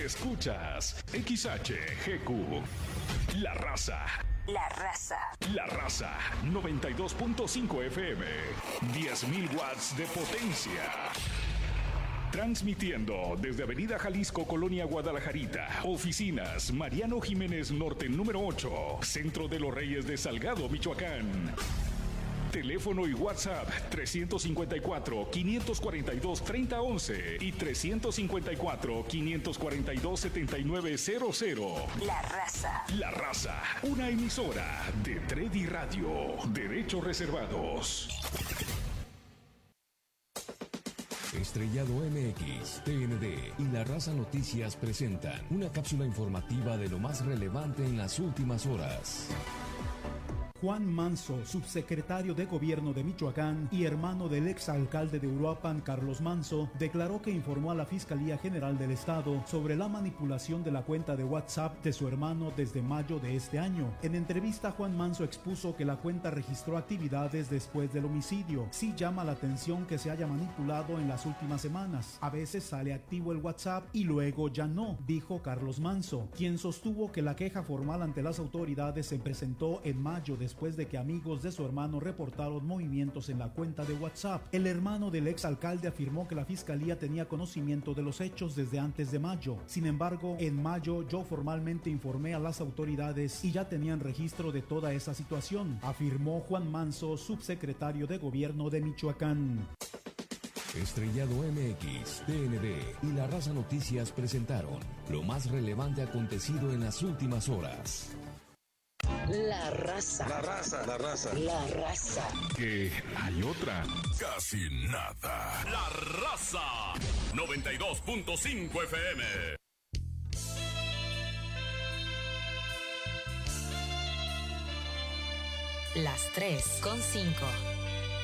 Escuchas XHGQ. La Raza. La Raza. La Raza 92.5 FM. 10.000 watts de potencia. Transmitiendo desde Avenida Jalisco, Colonia Guadalajarita. Oficinas Mariano Jiménez Norte número 8. Centro de los Reyes de Salgado, Michoacán. Teléfono y WhatsApp 354-542-3011 y 354-542-7900. La Raza. La Raza, una emisora de Tredi Radio. Derechos reservados. Estrellado MX, TND y La Raza Noticias presentan una cápsula informativa de lo más relevante en las últimas horas. Juan Manso, subsecretario de Gobierno de Michoacán y hermano del exalcalde de Uruapan, Carlos Manso, declaró que informó a la Fiscalía General del Estado sobre la manipulación de la cuenta de WhatsApp de su hermano desde mayo de este año. En entrevista, Juan Manso expuso que la cuenta registró actividades después del homicidio. Sí llama la atención que se haya manipulado en las últimas semanas. A veces sale activo el WhatsApp y luego ya no, dijo Carlos Manso, quien sostuvo que la queja formal ante las autoridades se presentó en mayo después de que amigos de su hermano reportaron movimientos en la cuenta de WhatsApp. El hermano del exalcalde afirmó que la fiscalía tenía conocimiento de los hechos desde antes de mayo. Sin embargo, en mayo yo formalmente informé a las autoridades y ya tenían registro de toda esa situación, afirmó Juan Manso, subsecretario de Gobierno de Michoacán. Estrellado MX, TND y La Raza Noticias presentaron lo más relevante acontecido en las últimas horas. La Raza. La Raza. La Raza. La Raza. Que hay otra. Casi nada. La Raza 92.5 FM. Las 3:05.